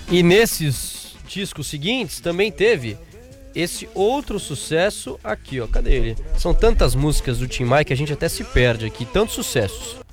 E nesses discos seguintes também teve esse outro sucesso aqui, ó. Cadê ele? São tantas músicas do Tim Maia que a gente até se perde aqui, tantos sucessos.